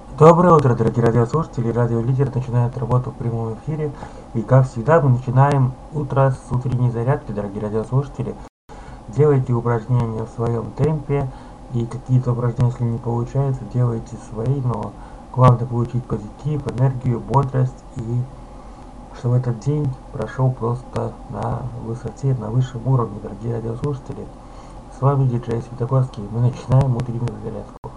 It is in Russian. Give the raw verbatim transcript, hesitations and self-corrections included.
Доброе утро, дорогие радиослушатели. Радио Лидер начинает работу в прямом эфире. И как всегда мы начинаем утро с утренней зарядки, дорогие радиослушатели. Делайте упражнения в своем темпе. И какие-то упражнения, если не получается, делайте свои. Но главное получить позитив, энергию, бодрость. И чтобы этот день прошел просто на высоте, на высшем уровне, дорогие радиослушатели. С вами диджей Светогорский. Мы начинаем утреннюю зарядку.